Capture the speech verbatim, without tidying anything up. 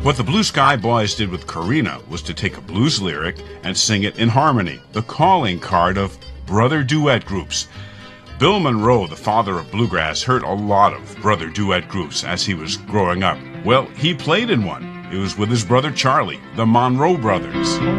What the Blue Sky Boys did with Corrina was to take a blues lyric and sing it in harmony, the calling card of brother duet groups. Bill Monroe, the father of bluegrass, heard a lot of brother duet groups as he was growing up. Well, he played in one. It was with his brother Charlie, the Monroe Brothers.